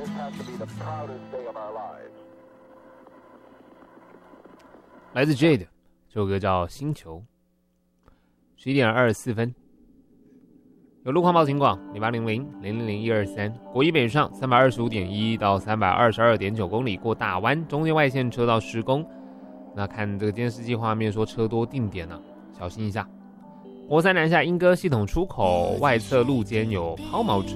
来自 Jade， 这首歌叫《星球》。11点24分，有路况报警广0800-000-123，国一北上325.1到322.9公里过大湾，中间外线车道施工。那看这个监视器画面说车多定点小心一下。国三南下莺歌系统出口外侧路肩有抛锚车。